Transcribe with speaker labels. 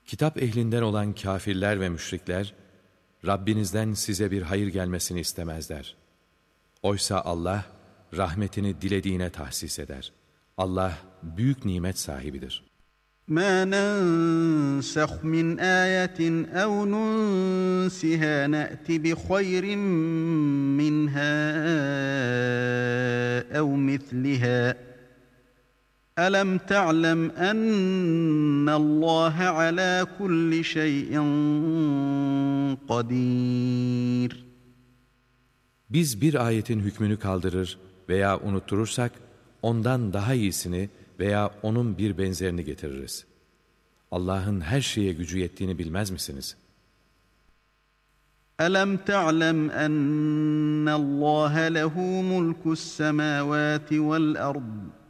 Speaker 1: Kitap ehlinden olan kâfirler ve müşrikler, Rabbinizden size bir hayır gelmesini istemezler. Oysa Allah, rahmetini dilediğine tahsis eder. Allah, büyük nimet sahibidir.
Speaker 2: مَا نَنْسَخْ مِنْ آيَةٍ أَوْ نُنْسِهَا نَأْتِ بِخَيْرٍ مِّنْهَا أَوْ مِثْلِهَا أَلَمْ تَعْلَمْ أَنَّ اللّٰهَ عَلَى كُلِّ شَيْءٍ قَدِيرٌ.
Speaker 1: Biz bir ayetin hükmünü kaldırır veya unutturursak, ondan daha iyisini veya onun bir benzerini getiririz. Allah'ın her şeye gücü yettiğini bilmez misiniz?
Speaker 2: أَلَمْ تَعْلَمْ أَنَّ اللّٰهَ لَهُ مُلْكُ السَّمَاوَاتِ وَالْأَرْضِ